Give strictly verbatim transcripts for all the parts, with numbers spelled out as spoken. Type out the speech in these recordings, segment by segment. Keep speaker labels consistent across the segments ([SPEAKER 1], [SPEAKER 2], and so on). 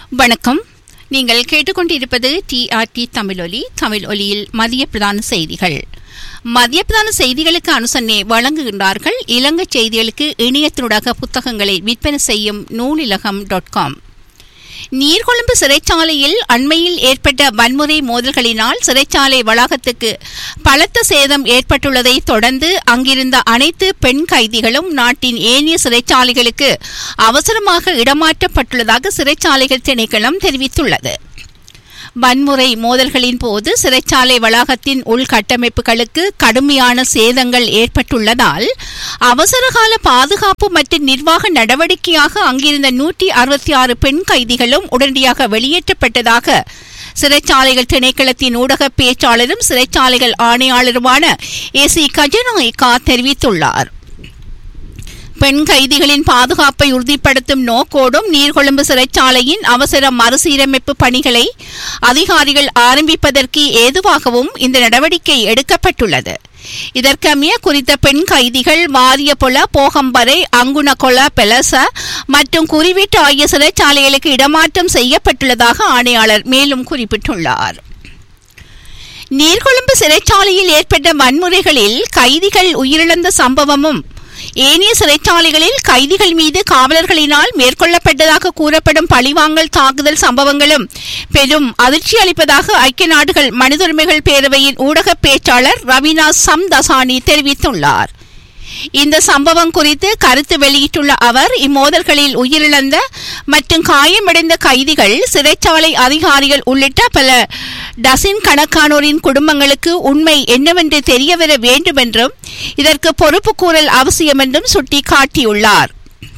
[SPEAKER 1] வணக்கம். நீங்கள் கேட்டுக்கொண்டிருப்பது டிஆர்டி தமிழொலி. தமிழ் ஒலியில் மதிய பிரதான செய்திகள். மதிய பிரதான செய்திகளுக்கு அனுசரணை வழங்குகின்றார்கள் இலங்கை செய்திகளுக்கு இணையத்தினூடாக புத்தகங்களை விற்பனை செய்யும் நூலிலகம் டாட் காம். நீர்கொழும்பு சிறைச்சாலையில் அண்மையில் ஏற்பட்ட வன்முறை மோதல்களினால் சிறைச்சாலை வளாகத்துக்கு பலத்த சேதம் ஏற்பட்டுள்ளதை தொடர்ந்து அங்கிருந்த அனைத்து பெண் கைதிகளும் நாட்டின் ஏனைய சிறைச்சாலைகளுக்கு அவசரமாக இடமாற்றப்பட்டுள்ளதாக சிறைச்சாலைகள் திணைக்களம் தெரிவித்துள்ளது. வன்முறை மோதல்களின் போது சிறைச்சாலை வளாகத்தின் உள்கட்டமைப்புகளுக்கு கடுமையான சேதங்கள் ஏற்பட்டுள்ளதால் அவசரகால பாதுகாப்பு மற்றும் நிர்வாக நடவடிக்கையாக அங்கிருந்த நூற்றி அறுபத்தி ஆறு பெண் கைதிகளும் உடனடியாக வெளியேற்றப்பட்டதாக சிறைச்சாலைகள் திணைக்களத்தின் ஊடக பேச்சாளரும் சிறைச்சாலைகள் ஆணையாளருமான ஏ சி கஜநாயக்கா தெரிவித்துள்ளார். பெண் கைதிகளின் பாதுகாப்பை உறுதிப்படுத்தும் நோக்கோடும் நீர்கொழும்பு சிறைச்சாலையின் அவசர மறுசீரமைப்பு பணிகளை அதிகாரிகள் ஆரம்பிப்பதற்கு ஏதுவாகவும் இந்த நடவடிக்கை எடுக்கப்பட்டுள்ளது. இதற்கமைய குறித்த பெண் கைதிகள் மாரியபொல, போகம்பரை, அங்குணகொல, பெலச மற்றும் குறிவீட்டு ஆகிய சிறைச்சாலைகளுக்கு இடமாற்றம் செய்யப்பட்டுள்ளதாக ஆணையாளர் மேலும் குறிப்பிட்டுள்ளார். நீர்கொழும்பு சிறைச்சாலையில் ஏற்பட்ட வன்முறைகளில் கைதிகள் உயிரிழந்த சம்பவமும் ஏனைய சிறைச்சாலைகளில் கைதிகள் மீது காவலர்களினால் மேற்கொள்ளப்பட்டதாக கூறப்படும் பழிவாங்கல் தாக்குதல் சம்பவங்களும் பெரும் அதிர்ச்சி அளிப்பதாக ஐக்கிய நாடுகள் மனித உரிமைகள் பேரவையின் ஊடக பேச்சாளர் ரவீனா சம்தசானி தெரிவித்துள்ளார். இந்த சம்பவம் குறித்து கருத்து வெளியிட்டுள்ள அவர், இம்மோதல்களில் உயிரிழந்த மற்றும் காயமடைந்த கைதிகள், சிறைச்சாலை அதிகாரிகள் உள்ளிட்ட பல டசின் கணக்கானோரின் குடும்பங்களுக்கு உண்மை என்னவென்று தெரியவர வேண்டும் என்றும் இதற்கு பொறுப்பு கூறல் அவசியம் என்றும் சுட்டிக்காட்டியுள்ளார்.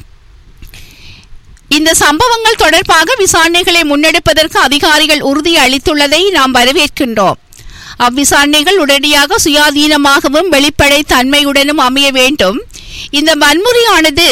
[SPEAKER 1] இந்த சம்பவங்கள் தொடர்பாக விசாரணைகளை முன்னெடுப்பதற்கு அதிகாரிகள் உறுதி அளித்துள்ளதை நாம் வரவேற்கின்றோம். அவ்விசாரணைகள் உடனடியாக சுயாதீனமாகவும் வெளிப்படை தன்மையுடனும் அமைய வேண்டும். இந்த வன்முறையானது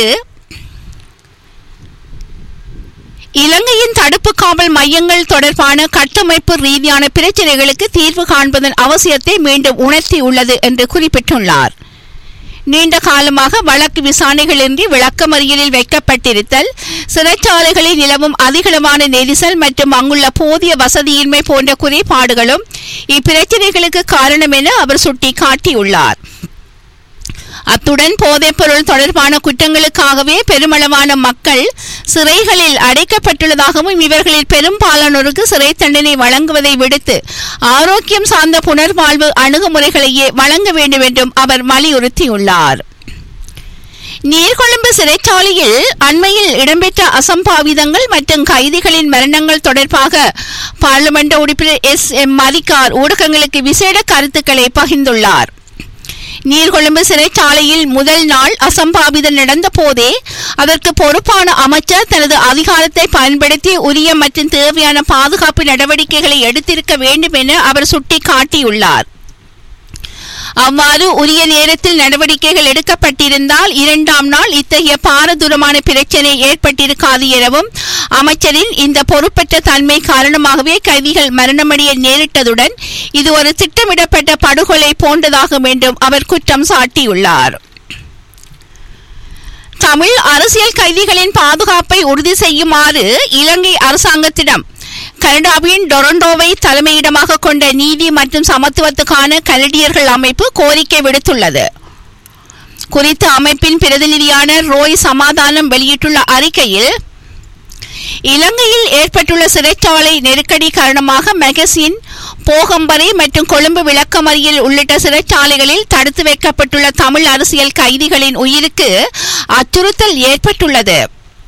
[SPEAKER 1] இலங்கையின் தடுப்பு காவல் மையங்கள் தொடர்பான கட்டமைப்பு ரீதியான பிரச்சினைகளுக்கு தீர்வு காண்பதன் அவசியத்தை மீண்டும் உணர்த்தியுள்ளது என்று குறிப்பிட்டுள்ளார். நீண்ட காலமாக வழக்கு விசாரணைகளின்றி விளக்கமறியலில் வைக்கப்பட்டிருத்தல், சிறைச்சாலைகளில் நிலவும் அதிகளவான நெரிசல் மற்றும் அங்குள்ள போதிய வசதியின்மை போன்ற குறைபாடுகளும் இப்பிரச்சினைகளுக்கு காரணம் என அவர் சுட்டிக்காட்டியுள்ளார். அத்துடன் போதைப்பொருள் தொடர்பான குற்றங்களுக்காகவே பெருமளவான மக்கள் சிறைகளில் அடைக்கப்பட்டுள்ளதாகவும் இவர்களில் பெரும்பாலானோருக்கு சிறை தண்டனை வழங்குவதை விடுத்து ஆரோக்கியம் சார்ந்த புனர்வாழ்வு அணுகுமுறைகளையே வழங்க வேண்டும் என்றும் அவர் வலியுறுத்தியுள்ளார். நீர்கொழும்பு சிறைச்சாலையில் அண்மையில் இடம்பெற்ற அசம்பாவிதங்கள் மற்றும் கைதிகளின் மரணங்கள் தொடர்பாக பாராளுமன்ற உறுப்பினர் எஸ் எம் மரிக்கார் ஊடகங்களுக்கு விசேட கருத்துக்களை பகிர்ந்துள்ளார். நீர்கொழும்பு சிறைச்சாலையில் முதல் நாள் அசம்பாவிதம் நடந்த போதே அதற்கு பொறுப்பான அமைச்சர் தனது அதிகாரத்தை பயன்படுத்தி உரிய மற்றும் தேவையான பாதுகாப்பு நடவடிக்கைகளை எடுத்திருக்க வேண்டும் என அவர் சுட்டிக்காட்டியுள்ளார். அவ்வாறு உரிய நேரத்தில் நடவடிக்கைகள் எடுக்கப்பட்டிருந்தால் இரண்டாம் நாள் இத்தகைய பாரதூரமான பிரச்சினை ஏற்பட்டிருக்காது எனவும் அமைச்சரின் இந்த பொறுப்பற்ற தன்மை காரணமாகவே கைதிகள் மரணமடைய நேரிட்டதுடன் இது ஒரு திட்டமிடப்பட்ட படுகொலை போன்றதாகும் என்றும் அவர் குற்றம் சாட்டியுள்ளார். தமிழ் அரசியல் கைதிகளின் பாதுகாப்பை உறுதி செய்யுமாறு இலங்கை அரசாங்கத்திடம் கனடாவின் டொரண்டோவை தலைமையிடமாக கொண்ட நீதி மற்றும் சமத்துவத்துக்கான கனடியர்கள் அமைப்பு கோரிக்கை விடுத்துள்ளது. குறித்த அமைப்பின் பிரதிநிதியான ரோய் சமாதானம் வெளியிட்டுள்ள அறிக்கையில், இலங்கையில் ஏற்பட்டுள்ள சிறைச்சாலை நெருக்கடி காரணமாக மெகசின், போகம்பரை மற்றும் கொழும்பு விளக்கமறியல் உள்ளிட்ட சிறைச்சாலைகளில் தடுத்து வைக்கப்பட்டுள்ள தமிழ் அரசியல் கைதிகளின் உயிருக்கு அச்சுறுத்தல் ஏற்பட்டுள்ளது.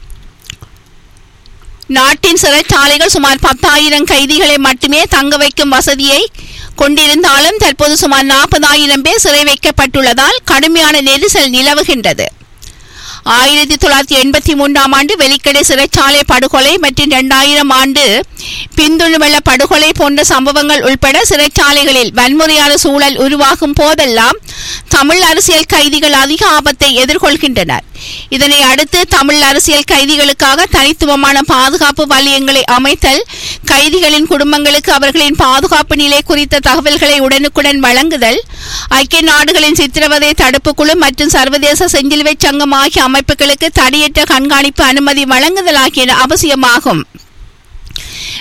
[SPEAKER 1] நாட்டின் சிறைச்சாலைகள் சுமார் பத்தாயிரம் கைதிகளை மட்டுமே தங்க வைக்கும் வசதியை கொண்டிருந்தாலும் தற்போது சுமார் நாற்பதாயிரம் பேர் சிறை வைக்கப்பட்டுள்ளதால் கடுமையான நெரிசல் நிலவுகின்றது. ஆயிரத்தி தொள்ளாயிரத்தி எண்பத்தி மூன்றாம் ஆண்டு வெலிக்கடை சிறைச்சாலை படுகொலை மற்றும் இரண்டாயிரம் ஆண்டு பிந்துணுவெள்ள படுகொலை போன்ற சம்பவங்கள் உட்பட சிறைச்சாலைகளில் வன்முறையான சூழல் உருவாகும் போதெல்லாம் தமிழ் அரசியல் கைதிகள் அதிக ஆபத்தை எதிர்கொள்கின்றனர். இதனை அடுத்து தமிழ் அரசியல் கைதிகளுக்காக தனித்துவமான பாதுகாப்பு வலயங்களை அமைத்தல், கைதிகளின் குடும்பங்களுக்கு அவர்களின் பாதுகாப்பு நிலை குறித்த தகவல்களை உடனுக்குடன் வழங்குதல், ஐக்கிய நாடுகளின் சித்திரவதை தடுப்பு குழு மற்றும் சர்வதேச செஞ்சிலுவை சங்கம் ஆகிய அமைப்புகளுக்கு தடையற்ற கண்காணிப்பு அனுமதி வழங்குதல் ஆகியன அவசியமாகும்.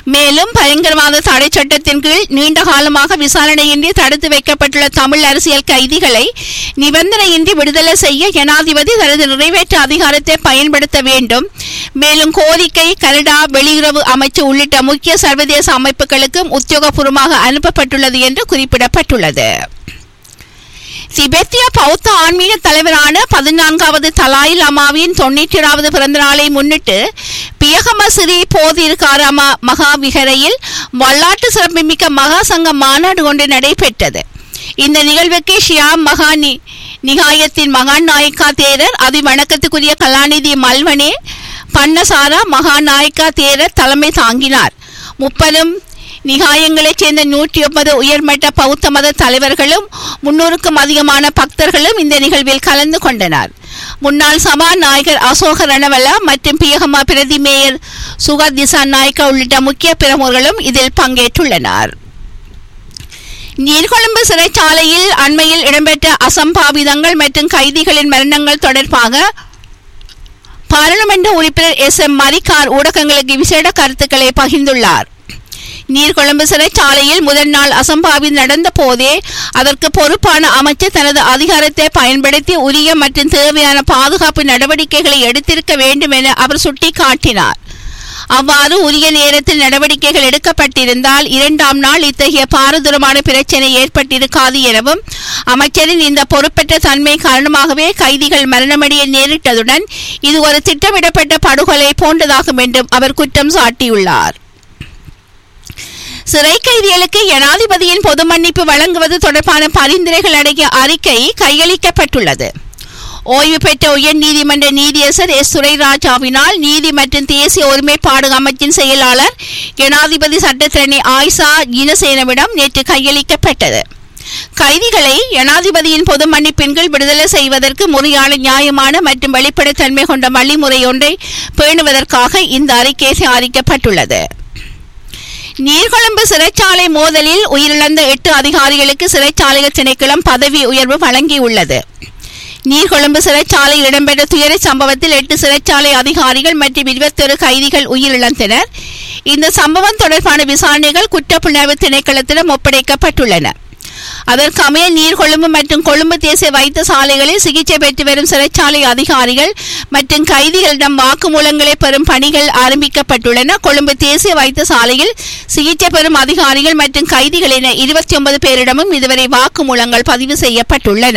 [SPEAKER 1] மேலும் பயங்கரவாத தடை சட்டத்தின் கீழ் நீண்ட காலமாக விசாரணையின்றி தடுத்து வைக்கப்பட்டுள்ள தமிழ் அரசியல் கைதிகளை நிபந்தனையின்றி விடுதலை செய்ய ஜனாதிபதி தனது நிறைவேற்று அதிகாரத்தை பயன்படுத்த வேண்டும். மேலும் கோரிக்கை கனடா வெளியுறவு அமைச்சு உள்ளிட்ட முக்கிய சர்வதேச அமைப்புகளுக்கும் உத்தியோகபூர்வமாக அனுப்பப்பட்டுள்ளது என்று குறிப்பிடப்பட்டுள்ளது. திபெத்திய பௌத்த ஆன்மீக தலைவரான பதினான்காவது தலாய் லாமாவின் தொன்னூற்றி ஏழாவது பிறந்த நாளை முன்னிட்டு பியகமசிறி போதிர்காரமா மகாவிகரையில் வரலாற்று சிறப்புமிக்க மகா சங்க மாநாடு ஒன்று நடைபெற்றது. இந்த நிகழ்வுக்கு ஷியாம் மகா நிகாயத்தின் மகான் நாயக்கா தேரர், அதி வணக்கத்துக்குரிய கலாநிதி மல்வனே பன்னசாரா மகாநாயக்கா தேரர் தலைமை தாங்கினார். முப்பதும் நிகாயங்களைச் சேர்ந்த நூற்றி ஒன்பது உயர்மட்ட பௌத்த மத தலைவர்களும் முன்னூறுக்கும் அதிகமான பக்தர்களும் இந்த நிகழ்வில் கலந்து கொண்டனர். முன்னாள் சபாநாயகர் அசோக ரணவலா மற்றும் பியகமா பிரதி மேயர் சுகத் திசா நாயக்கா உள்ளிட்ட முக்கிய பிரமுகர்களும் இதில் பங்கேற்றுள்ளனர். நீர்கொழும்பு சிறைச்சாலையில் அண்மையில் இடம்பெற்ற அசம்பாவிதங்கள் மற்றும் கைதிகளின் மரணங்கள் தொடர்பாக பாராளுமன்ற உறுப்பினர் எஸ் எம் மரிக்கார் ஊடகங்களுக்கு விசேட கருத்துக்களை பகிர்ந்துள்ளார். நீர்கொழும்பு சிறைச்சாலையில் முதல் நாள் அசம்பாவிதம் நடந்த போதே அதற்கு பொறுப்பான அமைச்சர் தனது அதிகாரத்தை பயன்படுத்தி உரிய மற்றும் தேவையான பாதுகாப்பு நடவடிக்கைகளை எடுத்திருக்க வேண்டும் என அவர் சுட்டிக்காட்டினார். அவ்வாறு உரிய நேரத்தில் நடவடிக்கைகள் எடுக்கப்பட்டிருந்தால் இரண்டாம் நாள் இத்தகைய பாரதூரமான பிரச்சனை ஏற்பட்டிருக்காது எனவும் அமைச்சரின் இந்த பொறுப்பற்ற தன்மை காரணமாகவே கைதிகள் மரணமடைய நேரிட்டதுடன் இது ஒரு திட்டமிடப்பட்ட படுகொலை போன்றதாகும் என்றும் அவர் குற்றம் சாட்டியுள்ளார். சிறை கைதிகளுக்கு ஜனாதிபதியின் பொது மன்னிப்பு வழங்குவது தொடர்பான பரிந்துரைகள் அடங்கிய அறிக்கை கையளிக்கப்பட்டுள்ளது. ஓய்வு பெற்ற உயர் நீதிமன்ற நீதியரசர் எஸ் சுரைராஜாவினால் நீதி மற்றும் தேசிய ஒருமைப்பாடு அமைச்சின் செயலாளர் ஜனாதிபதி சட்டத்திரணி ஆயிஷா ஜினசேனவிடம் நேற்று கையளிக்கப்பட்டது. கைதிகளை ஜனாதிபதியின் பொது மன்னிப்பின் கீழ் விடுதலை செய்வதற்கு முறையான நியாயமான மற்றும் வெளிப்படைத்தன்மை கொண்ட வழிமுறை ஒன்றை பேணுவதற்காக இந்த அறிக்கை தயாரிக்கப்பட்டுள்ளது. நீர்கொழும்பு சிறைச்சாலை மோதலில் உயிரிழந்த எட்டு அதிகாரிகளுக்கு சிறைச்சாலைகள் திணைக்களம் பதவி உயர்வு வழங்கியுள்ளது. நீர்கொழும்பு சிறைச்சாலையில் இடம்பெற்ற துயர சம்பவத்தில் எட்டு சிறைச்சாலை அதிகாரிகள் மற்றும் இருபத்தொரு கைதிகள் உயிரிழந்தனர். இந்த சம்பவம் தொடர்பான விசாரணைகள் குற்றப்புலனாய்வு திணைக்களத்திடம் ஒப்படைக்கப்பட்டுள்ளன. அதற்கமைய நீர்கொழும்பு மற்றும் கொழும்பு தேசிய வைத்தியசாலைகளில் சிகிச்சை பெற்று வரும் சிறைச்சாலை அதிகாரிகள் மற்றும் கைதிகளிடம் வாக்குமூலங்களை பெறும் பணிகள் ஆரம்பிக்கப்பட்டுள்ளன. கொழும்பு தேசிய வைத்தியசாலையில் சிகிச்சை பெறும் அதிகாரிகள் மற்றும் கைதிகள் என இருபத்தி ஒன்பது பேரிடமும் இதுவரை வாக்குமூலங்கள் பதிவு செய்யப்பட்டுள்ளன.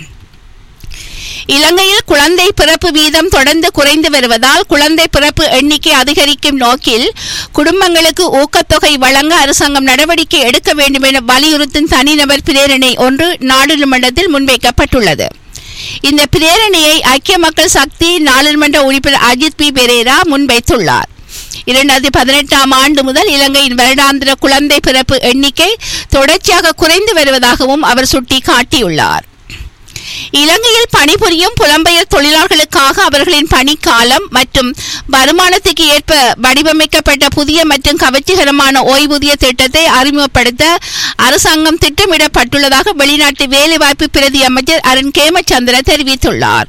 [SPEAKER 1] இலங்கையில் குழந்தை பிறப்பு வீதம் தொடர்ந்து குறைந்து வருவதால் குழந்தை பிறப்பு எண்ணிக்கை அதிகரிக்கும் நோக்கில் குடும்பங்களுக்கு ஊக்கத்தொகை வழங்க அரசாங்கம் நடவடிக்கை எடுக்க வேண்டும் என வலியுறுத்தும் தனிநபர் பிரேரணை ஒன்று நாடாளுமன்றத்தில் முன்வைக்கப்பட்டுள்ளது. இந்த பிரேரணையை ஐக்கிய மக்கள் சக்தி நாடாளுமன்ற உறுப்பினர் அஜித் பி பெரேரா முன்வைத்துள்ளார். இரண்டாயிரத்தி பதினெட்டாம் ஆண்டு முதல் இலங்கையின் வருடாந்திர குழந்தை பிறப்பு எண்ணிக்கை தொடர்ச்சியாக குறைந்து வருவதாகவும் அவர் சுட்டிக்காட்டியுள்ளார். இலங்கையில் பணிபுரியும் புலம்பெயர் தொழிலாளர்களுக்காக அவர்களின் பணிக்காலம் மற்றும் வருமானத்துக்கு ஏற்ப வடிவமைக்கப்பட்ட புதிய மற்றும் கவர்ச்சிகரமான ஓய்வூதிய திட்டத்தை அறிமுகப்படுத்த அரசாங்கம் திட்டமிடப்பட்டுள்ளதாக வெளிநாட்டு வேலைவாய்ப்பு பிரதி அமைச்சர் அருண் கேமச்சந்திர தெரிவித்துள்ளார்.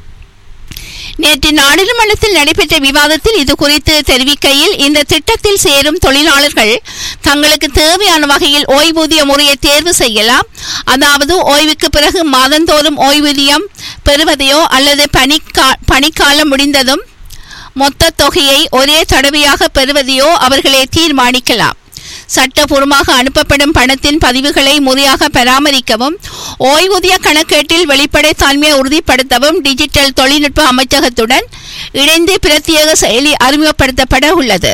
[SPEAKER 1] நேற்று நாடாளுமன்றத்தில் நடைபெற்ற விவாதத்தில் இது குறித்து தெரிவிக்கையில் இந்த திட்டத்தில் சேரும் தொழிலாளர்கள் தங்களுக்கு தேவையான வகையில் ஓய்வூதிய முறையை தேர்வு செய்யலாம். அதாவது ஓய்வுக்கு பிறகு மாதந்தோறும் ஓய்வூதியம் பெறுவதையோ அல்லது பணிக்கா பணிக்காலம் முடிந்ததும் மொத்த தொகையை ஒரே தடவையாக பெறுவதையோ அவர்களே தீர்மானிக்கலாம். சட்டபூர்வமாக அனுப்பப்படும் பணத்தின் பதிவுகளை முறையாக பராமரிக்கவும் ஓய்வூதிய கணக்கேட்டில் வெளிப்படைத்தன்மையை உறுதிப்படுத்தவும் டிஜிட்டல் தொழில்நுட்ப அமைச்சகத்துடன் இணைந்து பிரத்யேக செயலி அறிமுகப்படுத்தப்பட உள்ளது.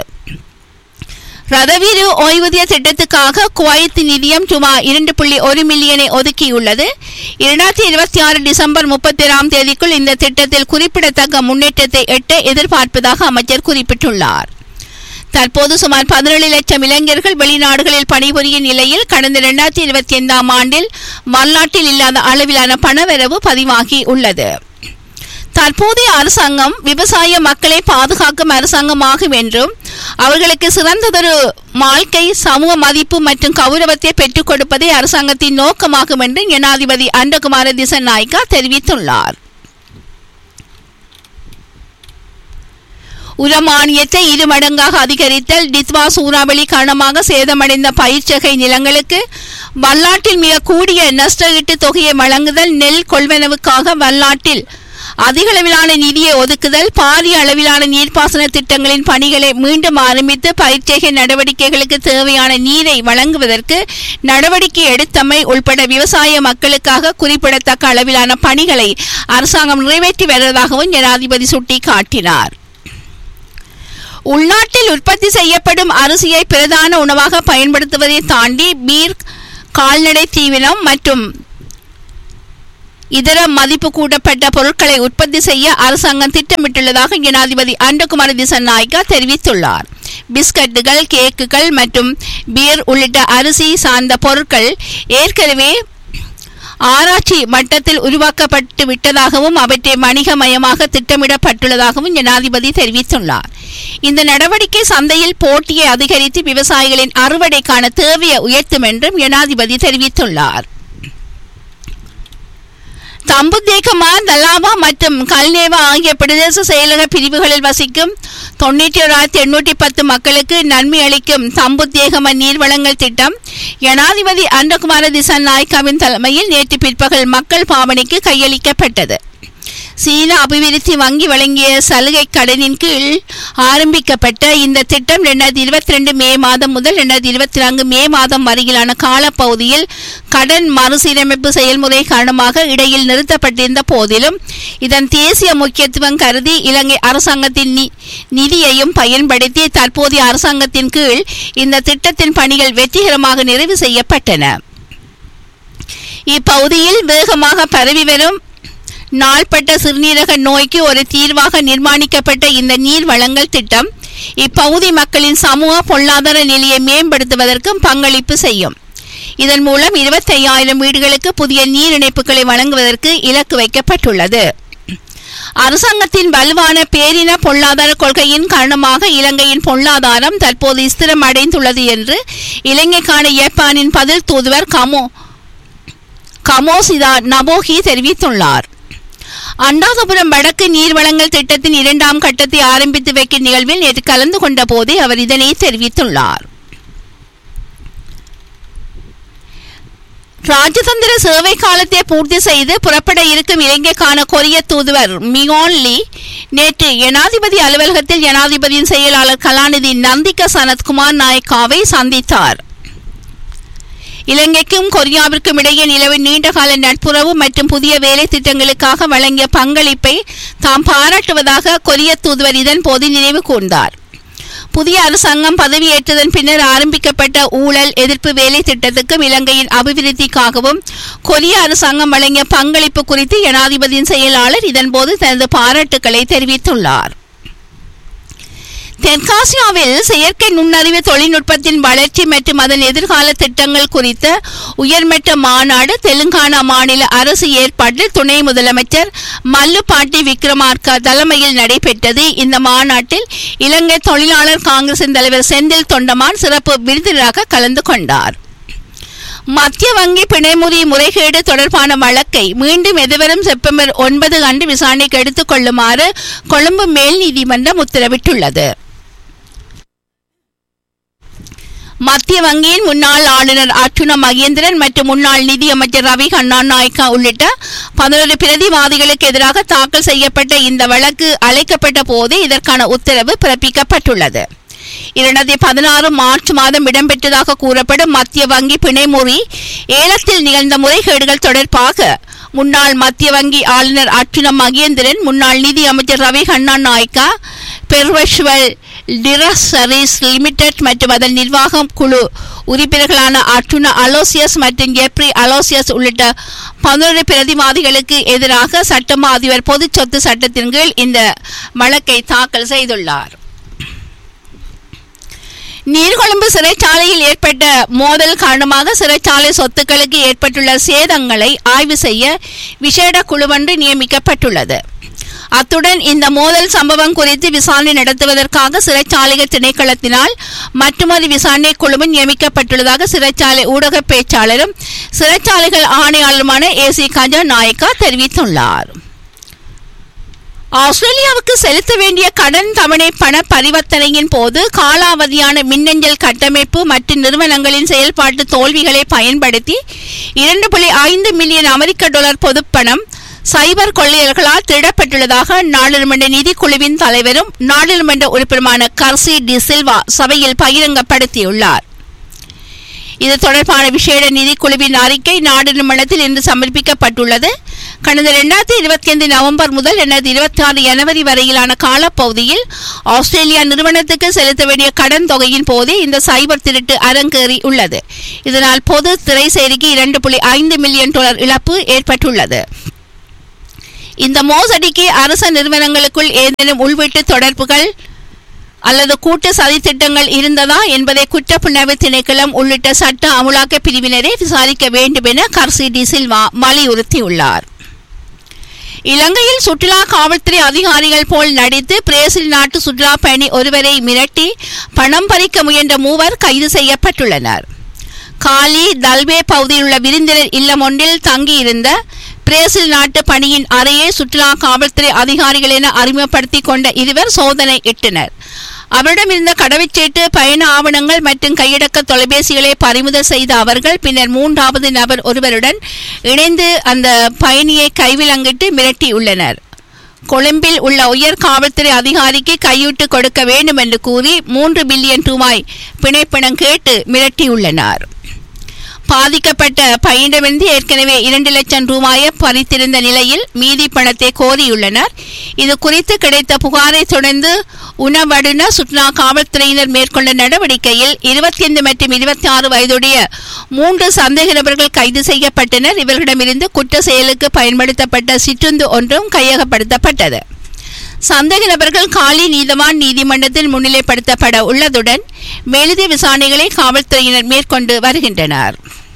[SPEAKER 1] ரதவீரு ஓய்வூதிய திட்டத்துக்காக குவைத் நிதியம் சுமார் இரண்டு புள்ளி ஒரு மில்லியனை ஒதுக்கியுள்ளது. இரண்டாயிரத்தி இருபத்தி ஆறு டிசம்பர் முப்பத்தி ஏழாம் தேதிக்குள் இந்த திட்டத்தில் குறிப்பிடத்தக்க முன்னேற்றத்தை எட்ட எதிர்பார்ப்பதாக அமைச்சர் குறிப்பிட்டுள்ளார். தற்போது சுமார் பதினேழு லட்சம் இளைஞர்கள் வெளிநாடுகளில் பணிபுரியும் நிலையில் கடந்த இரண்டாயிரத்தி இருபத்தி ஐந்தாம் ஆண்டில் வரலாற்றில் இல்லாத அளவிலான பணவரவு பதிவாகி உள்ளது. தற்போதைய அரசாங்கம் விவசாய மக்களை பாதுகாக்கும் அரசாங்கமாகும் என்றும் அவர்களுக்கு சிறந்ததொரு வாழ்க்கை சமூக மதிப்பு மற்றும் கௌரவத்தை பெற்றுக் கொடுப்பதே அரசாங்கத்தின் நோக்கமாகும் என்று ஜனாதிபதி அன்றகுமார திசநாயக்கா தெரிவித்துள்ளார். உரமானியத்தை இரு மடங்காக அதிகரித்தல், டித்வா சூறாவளி காரணமாக சேதமடைந்த பயிர்ச்சகை நிலங்களுக்கு வல்லாற்றில் மிக கூடிய நஷ்டஈட்டு தொகையை வழங்குதல், நெல் கொள்வனவுக்காக வல்லாற்றில் அதிக அளவிலான நிதியை ஒதுக்குதல், பாரிய அளவிலான நீர்ப்பாசன திட்டங்களின் பணிகளை மீண்டும் ஆரம்பித்து பயிர்ச்சகை நடவடிக்கைகளுக்கு தேவையான நீரை வழங்குவதற்கு நடவடிக்கை எடுத்தமை உள்பட விவசாய மக்களுக்காக குறிப்பிடத்தக்க அளவிலான பணிகளை அரசாங்கம் நிறைவேற்றி வருவதாகவும் ஜனாதிபதி சுட்டிக்காட்டினார். உள்நாட்டில் உற்பத்தி செய்யப்படும் அரிசியை பிரதான உணவாக பயன்படுத்துவதை தாண்டி பீர், கால்நடை தீவனம் மற்றும் இதர மதிப்பு கூட்டப்பட்ட பொருட்களை உற்பத்தி செய்ய அரசாங்கம் திட்டமிட்டுள்ளதாக ஜனாதிபதி அன்றகுமார திசாநாயக்கா தெரிவித்துள்ளார். பிஸ்கட்டுகள், கேக்குகள் மற்றும் பீர் உள்ளிட்ட அரிசி சார்ந்த பொருட்கள் ஏற்கனவே ஆராய்ச்சி மட்டத்தில் உருவாக்கப்பட்டு விட்டதாகவும் அவற்றை வணிகமயமாக திட்டமிடப்பட்டுள்ளதாகவும் ஜனாதிபதி தெரிவித்துள்ளார். இந்த நடவடிக்கை சந்தையில் போட்டியை அதிகரித்து விவசாயிகளின் அறுவடைக்கான தேவையை உயர்த்தும் என்றும் ஜனாதிபதி தெரிவித்துள்ளார். தம்புத்தேகமா, தலாவா மற்றும் கல்நேவா ஆகிய பிரதேச செயலக பிரிவுகளில் வசிக்கும் தொண்ணூற்றி ஓராயிரத்தி எண்ணூற்றி பத்து மக்களுக்கு நன்மை அளிக்கும் தம்புத்தேகம நீர்வளங்கள் திட்டம் ஜனாதிபதி அன்றகுமார திசாநாயக்காவின் தலைமையில் நேற்று பிற்பகல் மக்கள் பாவனைக்கு கையளிக்கப்பட்டது. சீன அபிவிருத்தி வங்கி வழங்கிய சலுகை கடனின் கீழ் ஆரம்பிக்கப்பட்ட இந்த திட்டம் இரண்டாயிரத்தி இருபத்தி ரெண்டு மே மாதம் முதல் இரண்டாயிரத்தி இருபத்தி நான்கு மே மாதம் வரையிலான காலப்பகுதியில் கடன் மறுசீரமைப்பு செயல்முறை காரணமாக இடையில் நிறுத்தப்பட்டிருந்த போதிலும் இதன் தேசிய முக்கியத்துவம் கருதி இலங்கை அரசாங்கத்தின் நிதியையும் பயன்படுத்தி தற்போதைய அரசாங்கத்தின் கீழ் இந்த திட்டத்தின் பணிகள் வெற்றிகரமாக நிறைவு செய்யப்பட்டன. இப்பகுதியில் வேகமாக பரவி வரும் நாள்பட்ட சிறுநீரக நோய்க்கு ஒரு தீர்வாக நிர்மாணிக்கப்பட்ட இந்த நீர் வழங்கல் திட்டம் இப்பகுதி மக்களின் சமூக பொருளாதார நிலையை மேம்படுத்துவதற்கும் பங்களிப்பு செய்யும். இதன் மூலம் இருபத்தி ஐயாயிரம் வீடுகளுக்கு புதிய நீர் இணைப்புகளை வழங்குவதற்கு இலக்கு வைக்கப்பட்டுள்ளது. அரசாங்கத்தின் வலுவான பேரின பொருளாதார கொள்கையின் காரணமாக இலங்கையின் பொருளாதாரம் தற்போது ஸ்திரம் அடைந்துள்ளது என்று இலங்கைக்கான ஜப்பானின் பதில் தூதுவர் கமோ கமோசிதா நபோகி தெரிவித்துள்ளார். அண்டாதபுரம் வடக்கு நீர்வளங்கள் திட்டத்தின் இரண்டாம் கட்டத்தை ஆரம்பித்து வைக்கும் நிகழ்வில் நேற்று கலந்து கொண்ட போதே அவர் இதனை தெரிவித்துள்ளார். ராஜதந்திர சேவை காலத்தை பூர்த்தி செய்து புறப்பட இருக்கும் இலங்கைக்கான கொரிய தூதுவர் மியோன் லீ நேற்று ஜனாதிபதி அலுவலகத்தில் ஜனாதிபதியின் செயலாளர் கலாநிதி நந்திக சனத்குமார் நாயக்காவை சந்தித்தார். இலங்கைக்கும் கொரியாவிற்கும் இடையே நிலவும் நீண்டகால நட்புறவு மற்றும் புதிய வேலை திட்டங்களுக்காக வழங்கிய பங்களிப்பை தாம் பாராட்டுவதாக கொரிய தூதுவர் இதன் போது நினைவு கூர்ந்தார். புதிய அரசாங்கம் பதவியேற்றதன் பின்னர் ஆரம்பிக்கப்பட்ட ஊழல் எதிர்ப்பு வேலை திட்டத்துக்கும் இலங்கையின் அபிவிருத்திக்காகவும் கொரிய அரசாங்கம் வழங்கிய பங்களிப்பு குறித்து ஜனாதிபதியின் செயலாளர் இதன்போது தனது பாராட்டுக்களை தெரிவித்துள்ளார். தெற்காசியாவில் செயற்கை நுண்ணறிவு தொழில்நுட்பத்தின் வளர்ச்சி மற்றும் அதன் எதிர்கால திட்டங்கள் குறித்த உயர்மட்ட மாநாடு தெலுங்கானா மாநில அரசு ஏற்பாட்டில் துணை முதலமைச்சர் மல்லுபாட்டி விக்ரமார்கா தலைமையில் நடைபெற்றது. இந்த மாநாட்டில் இலங்கை தொழிலாளர் காங்கிரசின் தலைவர் செந்தில் தொண்டமான் சிறப்பு விருந்தினராக கலந்து கொண்டார். மத்திய வங்கி பிணைமுறி முறைகேடு தொடர்பான வழக்கை மீண்டும் எதிர்வரும் செப்டம்பர் ஒன்பது அன்று விசாரணைக்கு எடுத்துக் கொள்ளுமாறு கொழும்பு மேல் நீதிமன்றம் உத்தரவிட்டுள்ளது. மத்திய வங்கியின் முன்னாள் ஆளுநர் அர்ச்சுனா மகேந்திரன் மற்றும் முன்னாள் நிதியமைச்சர் ரவி கண்ணாநாயக்கா உள்ளிட்ட பதினொரு பிரதிவாதிகளுக்கு எதிராக தாக்கல் செய்யப்பட்ட இந்த வழக்கு அழைக்கப்பட்ட போது இதற்கான உத்தரவு பிறப்பிக்கப்பட்டுள்ளது. இரண்டாயிரத்தி பதினாறு மார்ச் மாதம் இடம்பெற்றதாக கூறப்படும் மத்திய வங்கி பிணைமுறி ஏலத்தில் நிகழ்ந்த முறைகேடுகள் தொடர்பாக முன்னாள் மத்திய வங்கி ஆளுநர் அர்ச்சுனா மகேந்திரன், முன்னாள் நிதி அமைச்சர் ரவி கண்ணாநாயக்கா, பெர்வெஷுவல் டிரஸரிஸ் லிமிடெட் மற்றும் அதன் நிர்வாகம் குழு உறுப்பினர்களான அர்ச்சுனா அலோசியஸ் மற்றும் ஜெப்ரி அலோசியஸ் உள்ளிட்ட பதினொரு பிரதிவாதிகளுக்கு எதிராக சட்டமா அதிபர் பொது சொத்து சட்டத்தின் கீழ் இந்த வழக்கை தாக்கல் செய்துள்ளார். நீர்கொழும்பு சிறைச்சாலையில் ஏற்பட்ட மோதல் காரணமாக சிறைச்சாலை சொத்துக்களுக்கு ஏற்பட்டுள்ள சேதங்களை ஆய்வு செய்ய விசேட குழுவொன்று நியமிக்கப்பட்டுள்ளது. அத்துடன் இந்த மோதல் சம்பவம் குறித்து விசாரணை நடத்துவதற்காக சிறைச்சாலைகள் திணைக்களத்தினால் மற்றொரு விசாரணை குழுவும் நியமிக்கப்பட்டுள்ளதாக சிறைச்சாலை ஊடக பேச்சாளரும் சிறைச்சாலைகள் ஆணையாளருமான ஏ சி கஜா நாயக்கா தெரிவித்துள்ளார். ஆஸ்திரேலியாவுக்கு செலுத்த வேண்டிய கடன் தவணை பண பரிவர்த்தனையின் போது காலாவதியான மின்னஞ்சல் கட்டமைப்பு மற்றும் நிறுவனங்களின் செயல்பாட்டு தோல்விகளை பயன்படுத்தி இரண்டு புள்ளி ஐந்து மில்லியன் அமெரிக்க டாலர் பொதுப்பணம் சைபர் கொள்ளையர்களால் திருடப்பட்டுள்ளதாக நாடாளுமன்ற நிதிக்குழுவின் தலைவரும் நாடாளுமன்ற உறுப்பினருமான கர்சி டி சில்வா சபையில் பகிரங்கப்படுத்தியுள்ளார். இது தொடர்பான விசேட நிதிக்குழுவின் அறிக்கை நாடாளுமன்றத்தில் இன்று சமர்ப்பிக்கப்பட்டுள்ளது. கடந்த இரண்டாயிரத்தி இருபத்தி ஐந்து நவம்பர் முதல் இரண்டாயிரத்தி இருபத்தி ஆறு ஜனவரி வரையிலான காலப்பகுதியில் ஆஸ்திரேலியா நிறுவனத்துக்கு செலுத்த வேண்டிய கடன் தொகையின் போதே இந்த சைபர் திருட்டு அரங்கேறி உள்ளது. இதனால் பொது திரைசேரிக்கு இரண்டு புள்ளி ஐந்து மில்லியன் டாலர் இழப்பு ஏற்பட்டுள்ளது. இந்த மோசடிக்கு அரச நிறுவனங்களுக்குள் ஏதேனும் உள்வீட்டு தொடர்புகள் அல்லது கூட்டு சதித்திட்டங்கள் இருந்ததா என்பதை குற்றப்புலனாய்வு திணைக்களம் உள்ளிட்ட சட்ட அமுலாக்க பிரிவினரை விசாரிக்க வேண்டும் என கர்சி டி சில்வா வலியுறுத்தியுள்ளார். இலங்கையில் சுற்றுலா காவல்துறை அதிகாரிகள் போல் நடித்து பிரேசில் நாட்டு சுற்றுலா பயணி ஒருவரை மிரட்டி பணம் பறிக்க முயன்ற மூவர் கைது செய்யப்பட்டுள்ளனர். காலி தல்வே பகுதியில் உள்ள விருந்தினர் இல்லம் ஒன்றில் தங்கியிருந்த பிரேசில் நாட்டு பணியின் அறையை சுற்றுலா காவல்துறை அதிகாரிகள் என அறிமுகப்படுத்தி கொண்ட இருவர் சோதனை இட்டனர். அவரிடமிருந்த கடவுச்சீட்டு, பயண ஆவணங்கள் மற்றும் கையடக்க தொலைபேசிகளை பறிமுதல் செய்த அவர்கள் பின்னர் மூன்றாவது நபர் ஒருவருடன் இணைந்து அந்த பயணியை கைவிலங்கிட்டு மிரட்டியுள்ளனர். கொழும்பில் உள்ள உயர் காவல்துறை அதிகாரிக்கு கையூட்டு கொடுக்க வேண்டும் என்று கூறி மூன்று பில்லியன் ரூபாய் பிணைப்பணம் கேட்டு மிரட்டியுள்ளனர். பாதிக்கப்பட்ட பையனிடமிருந்து ஏற்கனவே இரண்டு லட்சம் ரூபாயை பறித்திருந்த நிலையில் மீதி பணத்தை கோரியுள்ளனர். இது குறித்து கிடைத்த புகாரை தொடர்ந்து உணவடுன சுற்றுலா காவல்துறையினர் மேற்கொண்ட நடவடிக்கையில் இருபத்தி ஐந்து மற்றும் இருபத்தி ஆறு வயதுடைய மூன்று சந்தேக நபர்கள் கைது செய்யப்பட்டனர். இவர்களிடமிருந்து குற்ற செயலுக்கு பயன்படுத்தப்பட்ட சிற்றுந்து ஒன்றும் கையகப்படுத்தப்பட்டது. சந்தேக நபர்கள் காலி நீதவான் நீதிமன்றத்தில் முன்னிலைப்படுத்தப்பட உள்ளதுடன் மேலதிக விசாரணைகளை காவல்துறையினர் மேற்கொண்டு வருகின்றனர்.